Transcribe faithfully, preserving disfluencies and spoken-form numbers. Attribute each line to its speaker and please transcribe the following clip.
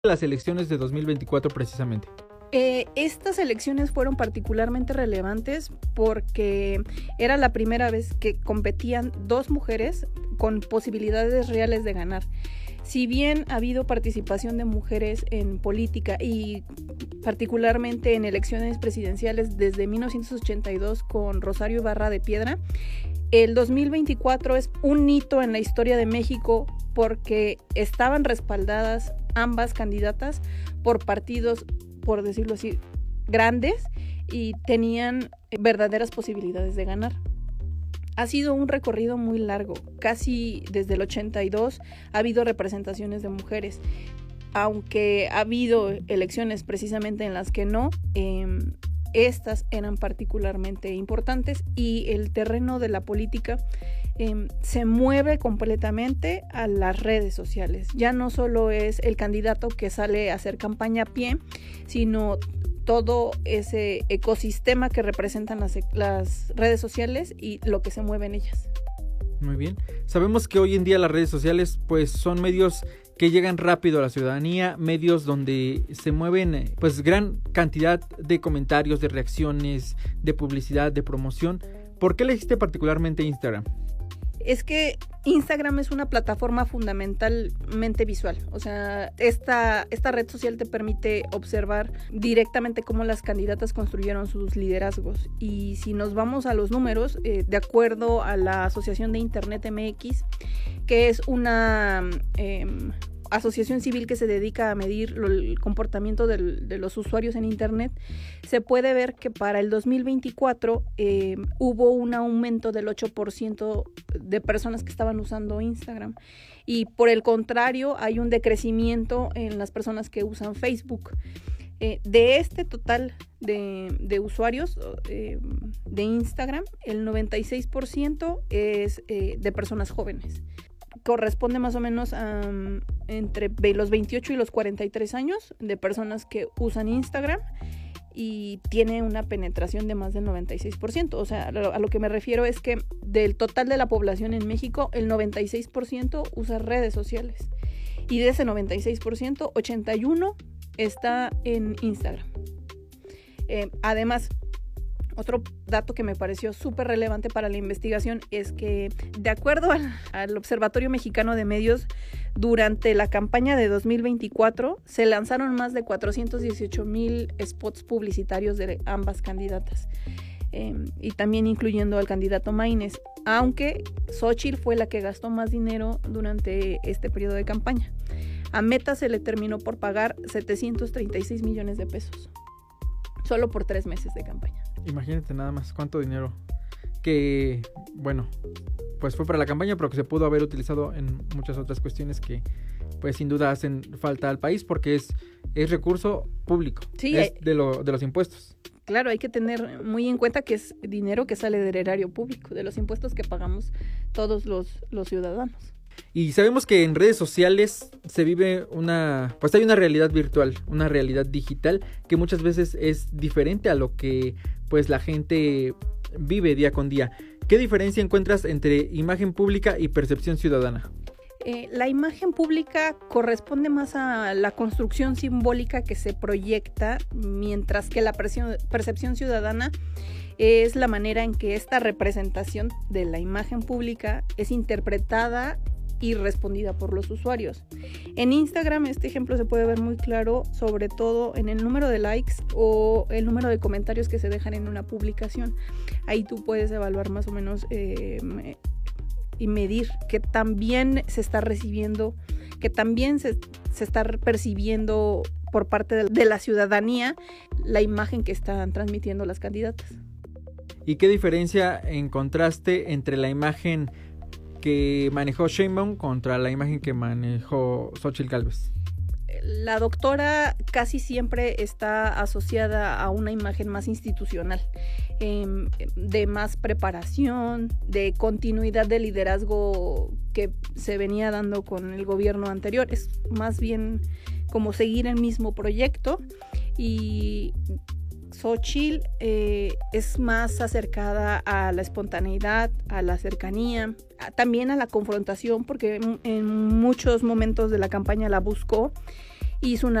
Speaker 1: las elecciones de dos mil veinticuatro precisamente?
Speaker 2: Eh, estas elecciones fueron particularmente relevantes porque era la primera vez que competían dos mujeres con posibilidades reales de ganar. Si bien ha habido participación de mujeres en política y particularmente en elecciones presidenciales desde mil novecientos ochenta y dos con Rosario Ibarra de Piedra, el dos mil veinticuatro es un hito en la historia de México porque estaban respaldadas ambas candidatas por partidos, por decirlo así, grandes y tenían verdaderas posibilidades de ganar. Ha sido un recorrido muy largo, casi desde el ochenta y dos ha habido representaciones de mujeres, aunque ha habido elecciones precisamente en las que no, eh, estas eran particularmente importantes y el terreno de la política eh, se mueve completamente a las redes sociales. Ya no solo es el candidato que sale a hacer campaña a pie, sino todo ese ecosistema que representan las, las redes sociales y lo que se mueve en ellas.
Speaker 1: Muy bien. Sabemos que hoy en día las redes sociales pues son medios que llegan rápido a la ciudadanía, medios donde se mueven pues gran cantidad de comentarios, de reacciones, de publicidad, de promoción. ¿Por qué elegiste particularmente Instagram?
Speaker 2: Es que Instagram es una plataforma fundamentalmente visual, o sea, esta, esta red social te permite observar directamente cómo las candidatas construyeron sus liderazgos. Y si nos vamos a los números, eh, de acuerdo a la Asociación de Internet M X, que es una eh, asociación civil que se dedica a medir lo, el comportamiento del, de los usuarios en Internet, se puede ver que para el dos mil veinticuatro eh, hubo un aumento del ocho por ciento de personas que estaban usando Instagram y por el contrario hay un decrecimiento en las personas que usan Facebook. Eh, de este total de, de usuarios eh, de Instagram, el noventa y seis por ciento es eh, de personas jóvenes. Corresponde más o menos a um, entre los veintiocho y los cuarenta y tres años de personas que usan Instagram y tiene una penetración de más del noventa y seis por ciento. O sea, a lo que me refiero es que del total de la población en México, el noventa y seis por ciento usa redes sociales y de ese noventa y seis por ciento, ochenta y uno por ciento está en Instagram. Eh, además, otro dato que me pareció súper relevante para la investigación es que, de acuerdo al, al Observatorio Mexicano de Medios, durante la campaña de dos mil veinticuatro se lanzaron más de cuatrocientos dieciocho mil spots publicitarios de ambas candidatas, eh, y también incluyendo al candidato Maínez, aunque Xóchitl fue la que gastó más dinero durante este periodo de campaña. A Meta se le terminó por pagar setecientos treinta y seis millones de pesos, solo por tres meses de campaña.
Speaker 1: Imagínate nada más cuánto dinero que, bueno, pues fue para la campaña, pero que se pudo haber utilizado en muchas otras cuestiones que, pues sin duda hacen falta al país porque es, es recurso público,
Speaker 2: sí,
Speaker 1: es de, lo, de los impuestos.
Speaker 2: Claro, hay que tener muy en cuenta que es dinero que sale del erario público, de los impuestos que pagamos todos los, los ciudadanos.
Speaker 1: Y sabemos que en redes sociales se vive una, pues hay una realidad virtual, una realidad digital que muchas veces es diferente a lo que pues la gente vive día con día. ¿Qué diferencia encuentras entre imagen pública y percepción ciudadana?
Speaker 2: Eh, la imagen pública corresponde más a la construcción simbólica que se proyecta, mientras que la percepción ciudadana es la manera en que esta representación de la imagen pública es interpretada y respondida por los usuarios. En Instagram este ejemplo se puede ver muy claro, sobre todo en el número de likes o el número de comentarios que se dejan en una publicación. Ahí tú puedes evaluar más o menos eh, y medir que también se está recibiendo, que también se, se está percibiendo por parte de, de la ciudadanía la imagen que están transmitiendo las candidatas.
Speaker 1: ¿Y qué diferencia encontraste entre la imagen que manejó Sheinbaum contra la imagen que manejó Xóchitl Gálvez?
Speaker 2: La doctora casi siempre está asociada a una imagen más institucional, eh, de más preparación, de continuidad de liderazgo que se venía dando con el gobierno anterior. Es más bien como seguir el mismo proyecto, y Xóchitl eh, es más acercada a la espontaneidad, a la cercanía, a, también a la confrontación, porque en, en muchos momentos de la campaña la buscó hizo una